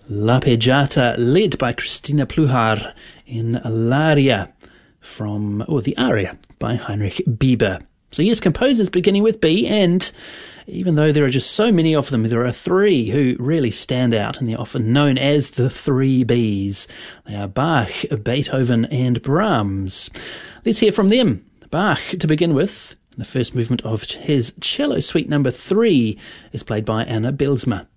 L'Arpeggiata, led by Christina Pluhar in L'Aria the Aria by Heinrich Bieber. So yes, composers beginning with B, and even though there are just so many of them, there are three who really stand out, and they're often known as the three Bs. They are Bach, Beethoven, and Brahms. Let's hear from them. Bach, to begin with. The first movement of his cello suite number 3 is played by Anna Bylsma.